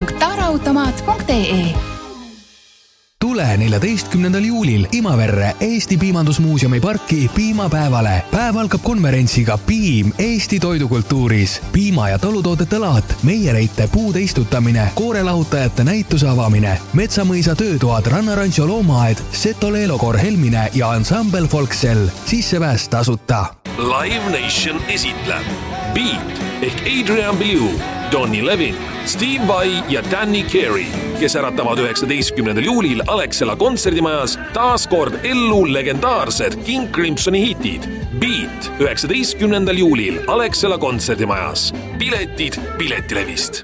www.taaraautomaat.ee. Tule 14. juulil Imaverre Eesti Piimandusmuuseumi parki piimapäevale. Päev algab konverentsiga Piim Eesti toidukultuuris. Piima- ja talutoodete laat, meiereite puude istutamine, koorelahutajate näituse avamine, Metsamõisa töötoad, Rannarancho loomaaed, Seto Leelokoor Helmine ja Ensemble Folksell. Sissepääs tasuta. Live Nation esitleb Beat ehk Adrian Belew, Donny Levin, Steve Vai ja Danny Carey, kes äratavad 19. juulil Alexela kontserdimajas taas kord ellu legendaarsed King Crimsoni hitid. Beat 19. juulil Alexela kontserdimajas. Piletid Piletilevist.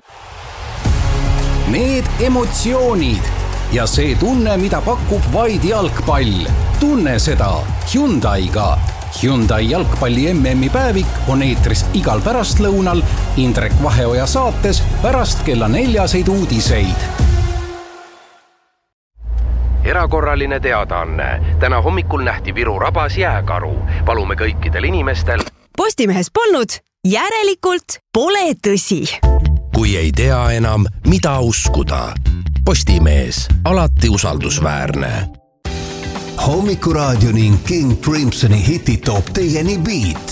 Need emotsioonid ja see tunne, mida pakub vaid jalgpall. Tunne seda Hyundai'ga. Hyundai jalgpalli MM-i päevik on eetris igal pärastlõunal Indrek Vaheoja saates pärast kella 4 uudiseid. Erakorraline teadaanne. Täna hommikul nähti Viru rabas jääkaru. Palume kõikidel inimestel. Postimehes polnud, järelikult pole tõsi. Kui ei tea enam, mida uskuda. Postimees, alati usaldusväärne. Hommikuraadio ning King Crimsoni hitid toob teieni Beat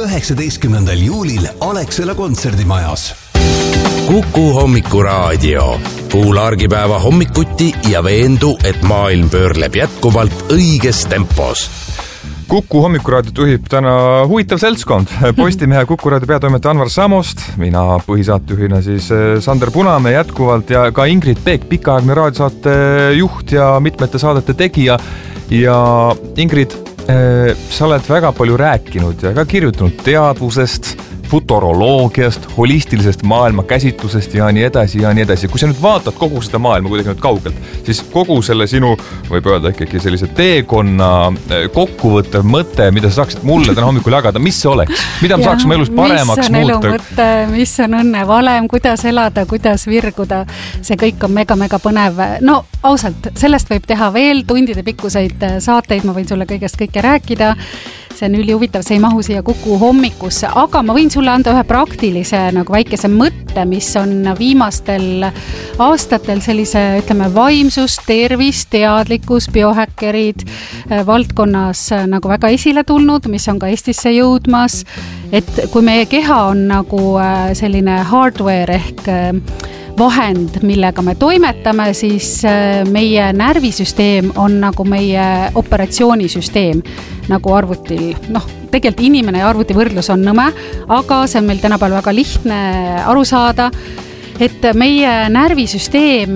19. juulil Alexela kontserdimajas. Kuku Hommikuraadio. Kuula argipäeva hommikuti ja veendu, et maailm pöörleb jätkuvalt õiges tempos. Kuku Hommikuraadiot juhib täna huvitav seltskond. Postimehe Kukuraadio peatoimetaja Anvar Samost, mina põhisaatejuhina siis Sander Punamäe jätkuvalt ja ka Ingrid Peek, pikaaegne raadiosaate juht ja mitmete saadete tegija. Ja Ingrid, sa oled väga palju rääkinud ja ka kirjutanud teadvusest, futuroloogiast, holistilisest maailmakäsitlusest ja nii edasi ja nii edasi. Kui sa nüüd vaatad kogu seda maailma kuidagi nüüd kaugelt, siis kogu selle sinu, võib öelda ikkagi sellise teekonna kokkuvõttev mõte, mida sa saaksid mulle täna hommikul jagada, mis see oleks? Mida me saaksime elus paremaks muuta? Mis on elu mõte, mis on õnne valem, kuidas elada, kuidas virguda, see kõik on mega põnev. No ausalt, sellest võib teha veel tundide pikkuseid saateid, ma võin sulle kõigest kõike rääkida. See on ülihuvitav, see ei mahu siia Kuku hommikusse, aga ma võin sulle anda ühe praktilise nagu väikese mõtte, mis on viimastel aastatel sellise, ütleme, vaimsus, tervis, teadlikkus, biohäkkerid valdkonnas nagu väga esile tulnud, mis on ka Eestisse jõudmas, et kui meie keha on nagu selline hardware ehk vahend, millega me toimetame, siis meie närvisüsteem on nagu meie operatsioonisüsteem, nagu arvutil. Tegelikult inimene ja arvuti võrdlus on nõme, aga see on meil tänapäeval väga lihtne aru saada, et meie närvisüsteem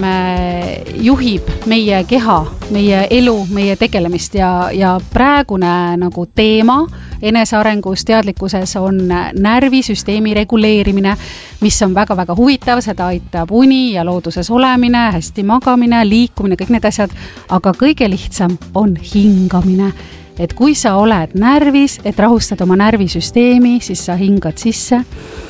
juhib meie keha, meie elu, meie tegelemist ja praegune nagu teema enesearengus, teadlikkuses on närvisüsteemi reguleerimine, mis on väga-väga huvitav, seda aitab uni ja looduses olemine, hästi magamine, liikumine, kõik need asjad, aga kõige lihtsam on hingamine. Et kui sa oled närvis, et rahustad oma närvisüsteemi, siis sa hingad sisse,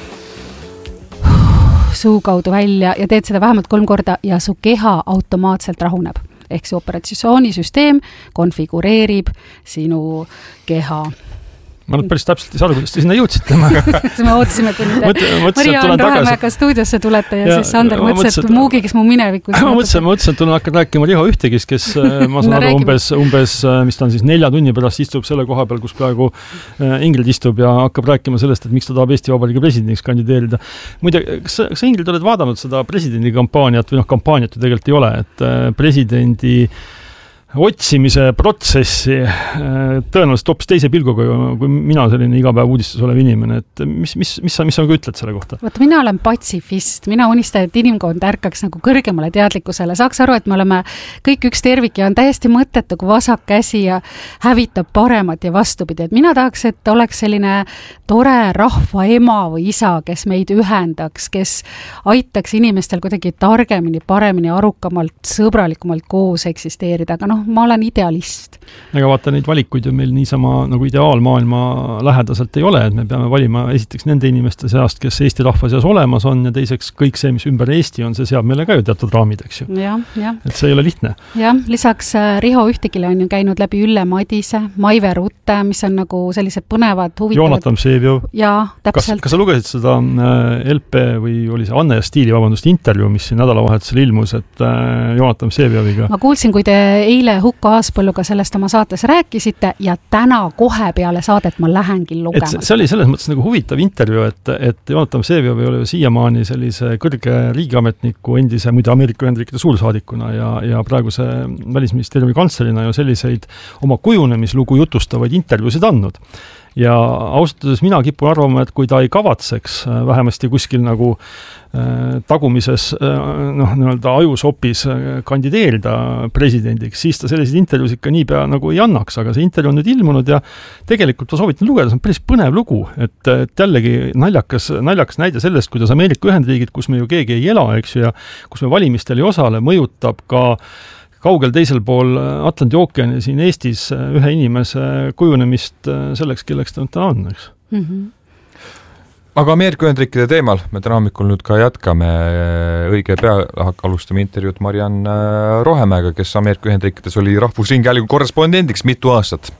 suu kaudu välja ja teed seda vähemalt 3 korda ja su keha automaatselt rahuneb. Ehk see operatsioonisüsteem konfigureerib sinu keha. Ma nüüd päris täpselt ei saada, kuidas te sinna jõudsite. Me ootasime, kui Maria-Ann Rohemäega stuudiosse tulete ja siis Sander mõtles, et muugiks mu minevikus. Ma mõtlesin, et tulen hakkad rääkima Riho Ühtegist, kes ma saan aru umbes, mis ta on siis 4 tunni pärast istub selle koha peal, kus praegu Ingrid istub ja hakkab rääkima sellest, et miks ta tahab Eesti Vabariigi presidendiks kandideerida. Muide, kas Ingrid oled vaadanud seda presidendi kampaaniat või kampaaniat ju tegelikult ei ole, et presidendi otsimise protsessi tõenäoliselt hoopis teise pilguga, kui mina selline igapäev uudistes olev inimene, et mis sa ka ütled selle kohta? Vaata, mina olen patsifist, mina unistan, et inimkond ärkaks nagu kõrgemale teadlikkusele, saaks aru, et me oleme kõik üks tervik ja on täiesti mõttetu, kui vasak käsi ja hävitab paremat ja vastupidi, et mina tahaks, et oleks selline tore rahva ema või isa, kes meid ühendaks, kes aitaks inimestel kuidagi targemini, paremini, arukamalt, sõbralikumalt koos eksisteerida, aga ma olen idealist. Aga vaata, neid valikuid ju meil niisama nagu ideaalmaailma lähedaselt ei ole, et me peame valima esiteks nende inimeste seast, kes Eesti rahva seas olemas on ja teiseks kõik see, mis ümber Eesti on, see seab meile ka ju teatud raamid, eks ju. Et see ei ole lihtne. Jah, lisaks Riho Ühtikile on ju käinud läbi Ülle Madise, Maive Rutte, mis on nagu sellised põnevad, huvitavad. Jonatan Vseviov. Jaa, täpselt. Kas sa lugesid seda LP või oli see Anne ja Stiili, intervjuu, mis siin nädalavahetusel ilmus, et Jonatan Vsevioviga? Ma kuulsin, kui te eile Hukka Aaspõlluga sellest oma saates rääkisite ja täna kohe peale saadet ma lähengi lugema. See oli selles mõttes nagu huvitav intervjuu, et Jonatan Vseviov ei ole ju siiamaani sellise kõrge riigiametniku endise muide Ameerika Ühendriikide suursaadikuna ja praeguse välisministeeriumi kantslerina ju selliseid oma kujunemislugu jutustavaid intervjuusid andnud. Ja ausalt mina kipun arvama, et kui ta ei kavatseks vähemasti kuskil nagu tagumises nii-öelda ajusopis kandideerida presidendiks, siis ta selliseid intervjuus ikka niipea nagu ei annaks, aga see intervjuu on nüüd ilmunud ja tegelikult ma soovitan lugeda, see on päris põnev lugu, et jällegi naljakas näide sellest, kuidas Ameerika Ühendriigid, kus me ju keegi ei ela, eks ju, ja kus me valimistel ei osale, mõjutab ka kaugel teisel pool Atlandi ookeani siin Eestis ühe inimese kujunemist selleks, kelleks ta on, eks. Aga Ameerika Ühendriikide teemal me täna hommikul nüüd ka jätkame. Õige pea alustame intervjuud Mariann Rohemäega, kes Ameerika Ühendriikides oli Rahvusringhäälingu korrespondendiks mitu aastat.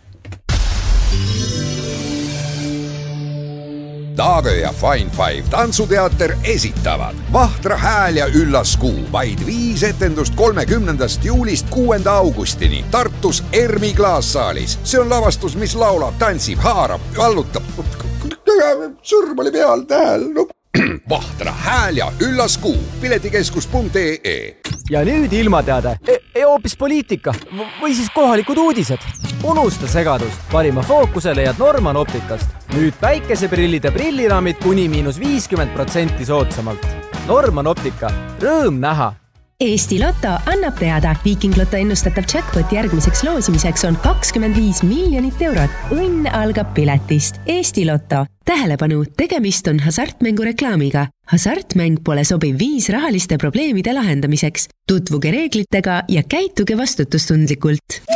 Taagö ja Fine Five tantsuteater esitavad Vahtra hääl ja üllas kuu. Vaid 5 etendust 30. juulist 6. augustini Tartus Ermi klaassaalis. See on lavastus, mis laulab, tantsib, haarab, vallutab. Sõrm oli peal tähel. Vahtra hääl ja üllas kuu. Piletikeskus.ee. Ja nüüd ilmateade. Hoopis poliitika või siis kohalikud uudised. Unusta segadus. Parima fookuse leiad Norman Optikast. Nüüd päikeseprillid ja prilliraamid kuni –50% soodsamalt. Norman Optika. Rõõm näha! Eesti Lotto annab teada. Viking Lotto ennustatav jackpot järgmiseks loosimiseks on 25 miljonit eurot. Õnn algab piletist. Eesti Lotto. Tähelepanu, tegemist on hasartmängu reklaamiga. Hasartmäng pole sobiv viis rahaliste probleemide lahendamiseks. Tutvuge reeglitega ja käituge vastutustundlikult.